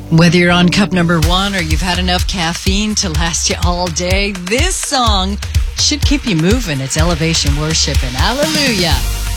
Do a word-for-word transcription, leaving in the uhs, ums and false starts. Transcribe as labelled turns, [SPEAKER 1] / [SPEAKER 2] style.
[SPEAKER 1] Whether you're on cup number one or you've had enough caffeine to last you all day, this song should keep you moving. It's Elevation Worship and Hallelujah.